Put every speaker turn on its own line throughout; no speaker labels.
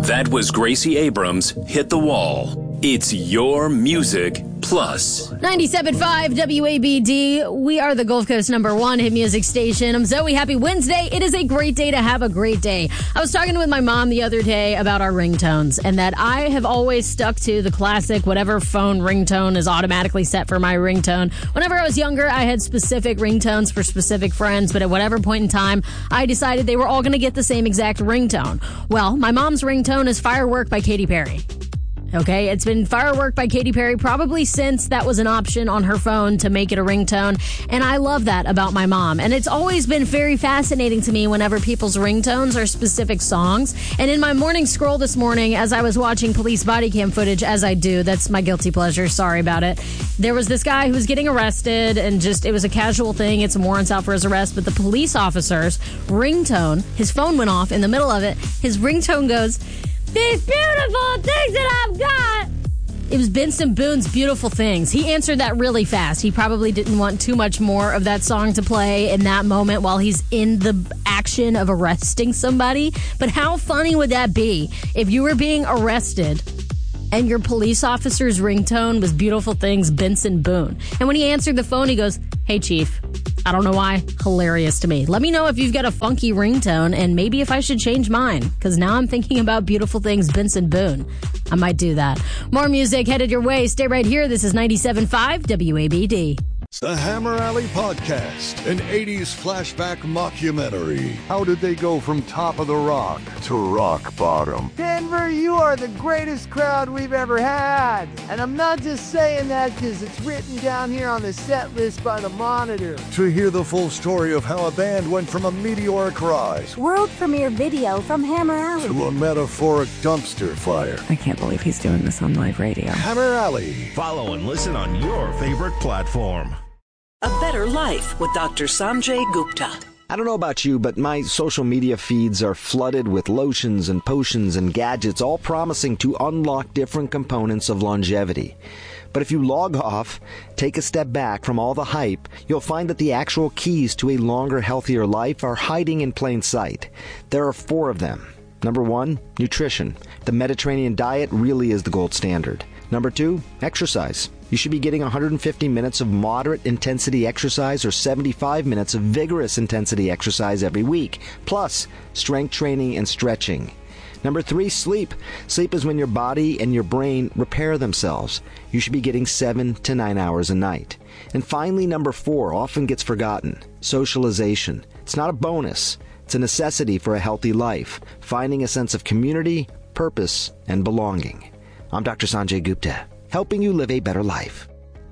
That was Gracie Abrams' Hit the Wall. It's your music plus.
97.5 WABD. We are the Gulf Coast #1 hit music station. I'm Zoe. Happy Wednesday. It is a great day to have a great day. I was talking with my mom the other day about our ringtones and that I have always stuck to the classic, whatever phone ringtone is automatically set for my ringtone. Whenever I was younger, I had specific ringtones for specific friends, but at whatever point in time, I decided they were all going to get the same exact ringtone. Well, my mom's ringtone is Firework by Katy Perry. Okay, it's been Firework by Katy Perry probably since that was an option on her phone to make it a ringtone, and I love that about my mom. And it's always been very fascinating to me whenever people's ringtones are specific songs. And in my morning scroll this morning, as I was watching police body cam footage, as I do, that's my guilty pleasure, sorry about it, there was this guy who was getting arrested, and just, it was a casual thing, it's some warrants out for his arrest, but the police officer's ringtone, his phone went off in the middle of it, his ringtone goes, "These beautiful things that I've got." It was Benson Boone's Beautiful Things. He answered that really fast. He probably didn't want too much more of that song to play in that moment while he's in the action of arresting somebody. But how funny would that be if you were being arrested and your police officer's ringtone was Beautiful Things, Benson Boone? And when he answered the phone, he goes, "Hey, Chief." I don't know why. Hilarious to me. Let me know if you've got a funky ringtone and maybe if I should change mine, because now I'm thinking about Beautiful Things, Benson Boone. I might do that. More music headed your way. Stay right here. This is 97.5 WABD.
The Hammer Alley Podcast, an 80s flashback mockumentary. How did they go from top of the rock to rock bottom?
Denver, you are the greatest crowd we've ever had. And I'm not just saying that because it's written down here on the set list by the Monitor.
To hear the full story of how a band went from a meteoric rise,
world premiere video from Hammer Alley,
to a metaphoric dumpster fire.
I can't believe he's doing this on live radio.
Hammer Alley.
Follow and listen on your favorite platform.
A Better Life with Dr. Sanjay Gupta.
I don't know about you, but my social media feeds are flooded with lotions and potions and gadgets, all promising to unlock different components of longevity. But if you log off, take a step back from all the hype, you'll find that the actual keys to a longer, healthier life are hiding in plain sight. There are 4 of them. Number 1, nutrition. The Mediterranean diet really is the gold standard. Number 2, exercise. You should be getting 150 minutes of moderate intensity exercise or 75 minutes of vigorous intensity exercise every week, plus strength training and stretching. Number 3, sleep. Sleep is when your body and your brain repair themselves. You should be getting 7 to 9 hours a night. And finally, number 4 often gets forgotten. Socialization. It's not a bonus. It's a necessity for a healthy life, finding a sense of community, purpose, and belonging. I'm Dr. Sanjay Gupta, helping you live a better life.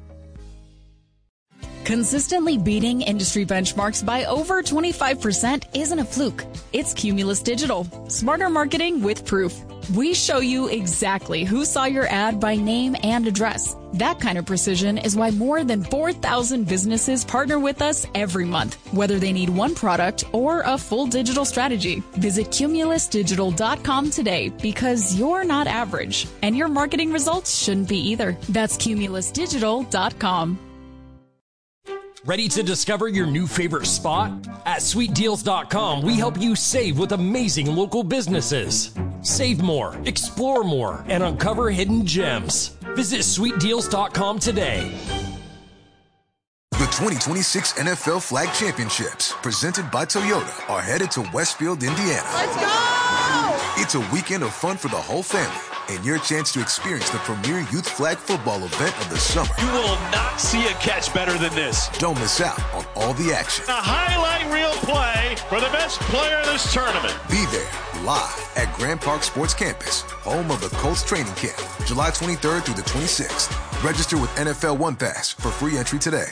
Consistently beating industry benchmarks by over 25% isn't a fluke. It's Cumulus Digital. Smarter marketing with proof. We show you exactly who saw your ad by name and address. That kind of precision is why more than 4,000 businesses partner with us every month, whether they need one product or a full digital strategy. Visit cumulusdigital.com today because you're not average, and your marketing results shouldn't be either. That's cumulusdigital.com.
Ready to discover your new favorite spot? At sweetdeals.com, we help you save with amazing local businesses. Save more, explore more, and uncover hidden gems. Visit sweetdeals.com today.
The 2026 NFL Flag Championships, presented by Toyota, are headed to Westfield, Indiana.
Let's go!
It's a weekend of fun for the whole family, and your chance to experience the premier youth flag football event of the summer.
You will not see a catch better than this.
Don't miss out on all the action.
A highlight reel play for the best player in this tournament.
Be there live at Grand Park Sports Campus, home of the Colts training camp, July 23rd through the 26th. Register with NFL One Pass for free entry today.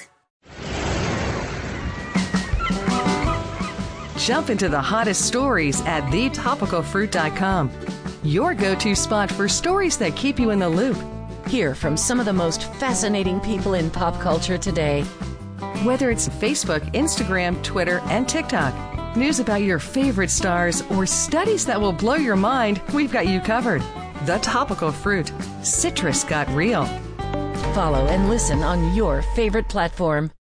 Jump into the hottest stories at thetopicalfruit.com. Your go-to spot for stories that keep you in the loop.
Hear from some of the most fascinating people in pop culture today.
Whether it's Facebook, Instagram, Twitter, and TikTok, news about your favorite stars, or studies that will blow your mind, we've got you covered. The Topical Fruit. Citrus got real.
Follow and listen on your favorite platform.